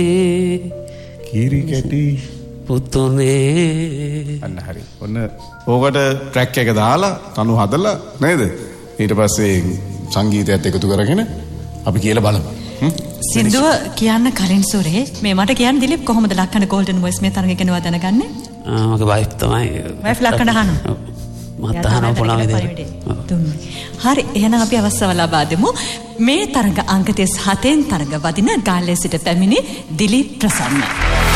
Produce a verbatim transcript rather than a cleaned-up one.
කිරි කැටි පුතුනේ. අන්න හරි. ඔන්න ඕකට ට්‍රැක් එක දාලා තනු හදලා නේද? ඊට පස්සේ සංගීතයත් එකතු කරගෙන අපි කියලා බලමු. සින්දුව කියන්න කලින් සූරේ මේ මට කියන්න දිලිප් කොහොමද ලක්කන ගෝල්ඩන් වොයිස් මේ තරඟ ගෙනවා දැනගන්නේ? මගේ වයිෆ් තමයි. වයිෆ් ලක්කන අහනවා. මත් අහනවා පොළා විදිහට. හරි එහෙනම් අපි අවස්ථාව ලබා දෙමු. මේ තරඟ අංක තිස් හතෙන් තරඟ වදින ගාල්ලේ සිට පැමිණි දිලිප් ප්‍රසන්න.